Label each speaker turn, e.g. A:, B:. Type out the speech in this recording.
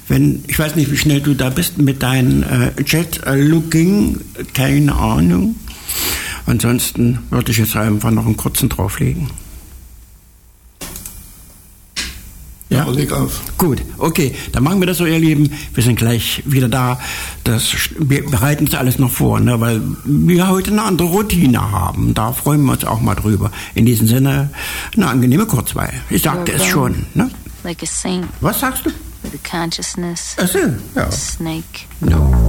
A: Ich weiß nicht, wie schnell du da bist mit deinem Jet-Looking, keine Ahnung. Ansonsten würde ich jetzt einfach noch einen kurzen drauflegen. Ja,
B: leg auf.
A: Gut, okay, dann machen wir das so, ihr Lieben. Wir sind gleich wieder da. Wir bereiten uns alles noch vor, ne, weil wir heute eine andere Routine haben. Da freuen wir uns auch mal drüber. In diesem Sinne, eine angenehme Kurzweil. Ich sagte es schon. Ne?
C: Like a saint.
A: Was sagst du?
C: With a consciousness.
A: Ach so, ja.
C: Snake.
A: No.